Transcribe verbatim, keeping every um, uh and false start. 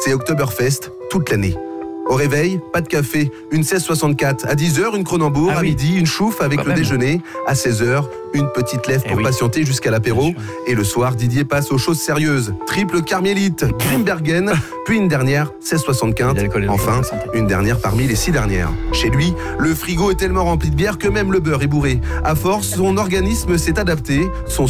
C'est Oktoberfest toute l'année. Au réveil, pas de café, une seize soixante-quatre. À dix heures, une Kronenbourg. Ah à oui. midi, une chouffe avec Quand le même. déjeuner. À seize heures, une petite lèvre Eh pour oui. patienter jusqu'à l'apéro. Bien sûr. Et le soir, Didier passe aux choses sérieuses. Triple Carmélite, Grimbergen, puis une dernière, seize soixante-quinze. L'alcool est Enfin, pour la santé. une dernière parmi les six dernières. Chez lui, le frigo est tellement rempli de bière que même le beurre est bourré. À force, son organisme s'est adapté. Son